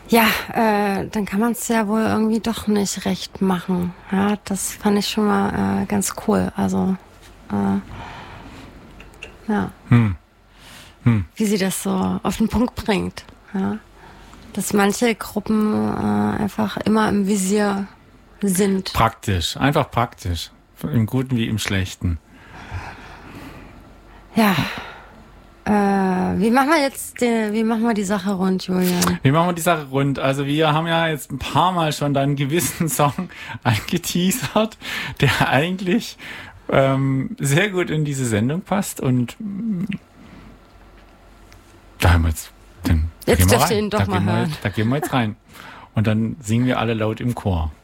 Ja, dann kann man es ja wohl irgendwie doch nicht recht machen. Ja, das fand ich schon mal ganz cool. Also, ja. Wie sie das so auf den Punkt bringt. Ja. Dass manche Gruppen einfach immer im Visier sind. Praktisch, einfach praktisch. Im Guten wie im Schlechten. Ja. Wie machen wir die Sache rund, Julian? Wie machen wir die Sache rund? Also wir haben ja jetzt ein paar Mal schon deinen gewissen Song angeteasert, der eigentlich sehr gut in diese Sendung passt und da haben wir jetzt Jetzt dürft ihr ihn doch mal hören. Da gehen wir jetzt rein. Und dann singen wir alle laut im Chor.